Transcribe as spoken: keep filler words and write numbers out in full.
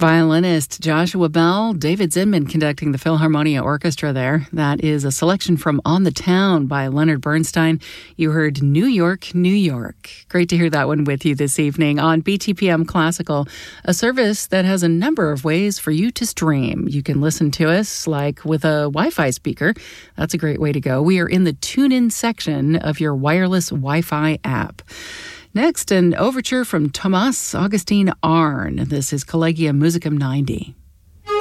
Violinist Joshua Bell, David Zinman conducting the Philharmonia Orchestra there. That is a selection from On the Town by Leonard Bernstein. You heard New York, New York. Great to hear that one with you this evening on B T P M Classical, a service that has a number of ways for you to stream. You can listen to us like with a Wi-Fi speaker. That's a great way to go. We are in the tune-in section of your wireless Wi-Fi app. Next, an overture from Thomas Augustin Arne. This is Collegium Musicum ninety.